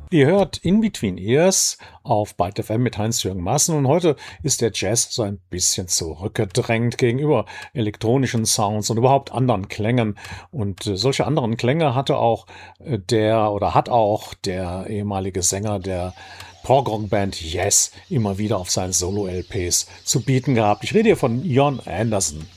Ihr hört In Between Ears auf Byte FM mit Heinz-Jürgen Maaßen und heute ist der Jazz so ein bisschen zurückgedrängt gegenüber elektronischen Sounds und überhaupt anderen Klängen. Und solche anderen Klänge hat auch der ehemalige Sänger der Prog-Rock-Band Yes immer wieder auf seinen Solo-LPs zu bieten gehabt. Ich rede hier von Jon Anderson.